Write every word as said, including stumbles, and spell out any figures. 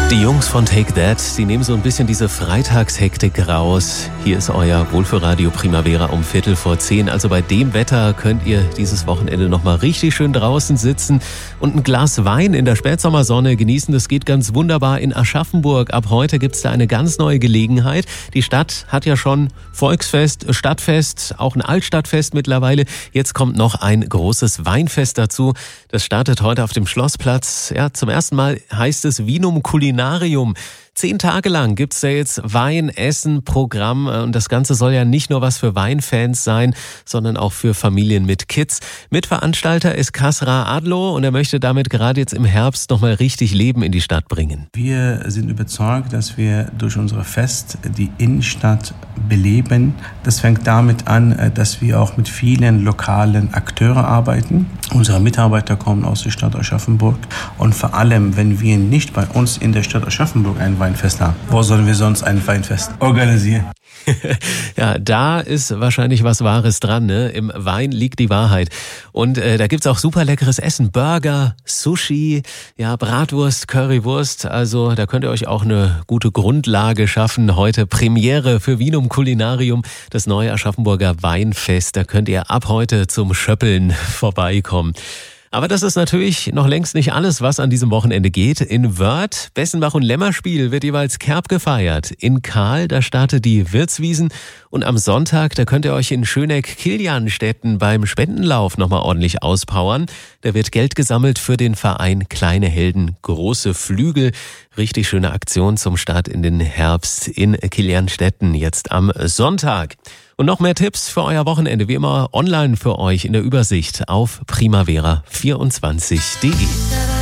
Die Jungs von Take That, die nehmen so ein bisschen diese Freitagshektik raus. Hier ist euer Wohlfühlradio Primavera um Viertel vor zehn. Also bei dem Wetter könnt ihr dieses Wochenende nochmal richtig schön draußen sitzen und ein Glas Wein in der Spätsommersonne genießen. Das geht ganz wunderbar in Aschaffenburg. Ab heute gibt's da eine ganz neue Gelegenheit. Die Stadt hat ja schon Volksfest, Stadtfest, auch ein Altstadtfest mittlerweile. Jetzt kommt noch ein großes Weinfest dazu. Das startet heute auf dem Schlossplatz. Ja, zum ersten Mal heißt es Vinum Culinarium. Zehn Tage lang gibt's da jetzt Wein, Essen, Programm und das Ganze soll ja nicht nur was für Weinfans sein, sondern auch für Familien mit Kids. Mitveranstalter ist Kasra Adlo und er möchte damit gerade jetzt im Herbst nochmal richtig Leben in die Stadt bringen. Wir sind überzeugt, dass wir durch unser Fest die Innenstadt beleben. Das fängt damit an, dass wir auch mit vielen lokalen Akteuren arbeiten. Unsere Mitarbeiter kommen aus der Stadt Aschaffenburg und vor allem, wenn wir nicht bei uns in der Stadt Aschaffenburg ein Weinfest haben, wo sollen wir sonst ein Weinfest organisieren? Ja, da ist wahrscheinlich was Wahres dran, ne? Im Wein liegt die Wahrheit. Und äh, da gibt's auch super leckeres Essen. Burger, Sushi, ja, Bratwurst, Currywurst. Also da könnt ihr euch auch eine gute Grundlage schaffen. Heute Premiere für Vinum Culinarium, das neue Aschaffenburger Weinfest. Da könnt ihr ab heute zum Schöppeln vorbeikommen. Aber das ist natürlich noch längst nicht alles, was an diesem Wochenende geht. In Wörth, Bessenbach und Lämmerspiel wird jeweils Kerb gefeiert. In Kahl, da startet die Wirtswiesen. Und am Sonntag, da könnt ihr euch in Schöneck-Kilianstetten beim Spendenlauf nochmal ordentlich auspowern. Da wird Geld gesammelt für den Verein Kleine Helden, große Flügel. Richtig schöne Aktion zum Start in den Herbst in Kilianstetten jetzt am Sonntag. Und noch mehr Tipps für euer Wochenende, wie immer online für euch in der Übersicht auf primavera vierundzwanzig punkt de.